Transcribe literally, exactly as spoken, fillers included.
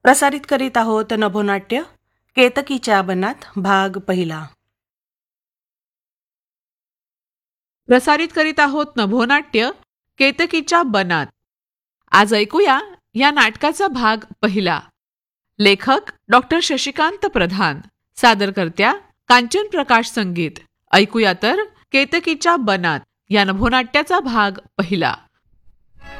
प्रसारित करीत आहोत नभोनाट्य केतकीच्या बनात भाग पहिला. प्रसारित करीत आहोत नभोनाट्य केतकीच्या बनात. आज ऐकूया या नाटकाचा भाग पहिला. लेखक डॉक्टर शशिकांत प्रधान, सादरकर्त्या कांचन प्रकाश संगीत. ऐकूया तर केतकीच्या बनात या नभोनाट्याचा भाग पहिला.